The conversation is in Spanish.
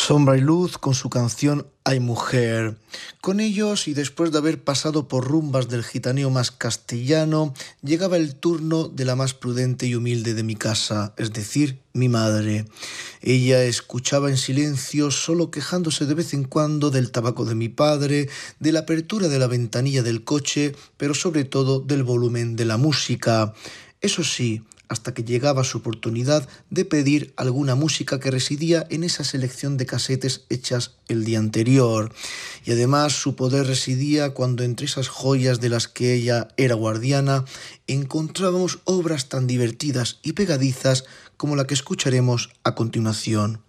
Sombra y Luz con su canción Ay Mujer. Con ellos, y después de haber pasado por rumbas del gitaneo más castellano, llegaba el turno de la más prudente y humilde de mi casa, es decir, mi madre. Ella escuchaba en silencio, solo quejándose de vez en cuando del tabaco de mi padre, de la apertura de la ventanilla del coche, pero sobre todo del volumen de la música. Eso sí, hasta que llegaba su oportunidad de pedir alguna música que residía en esa selección de casetes hechas el día anterior. Y además su poder residía cuando entre esas joyas de las que ella era guardiana encontrábamos obras tan divertidas y pegadizas como la que escucharemos a continuación.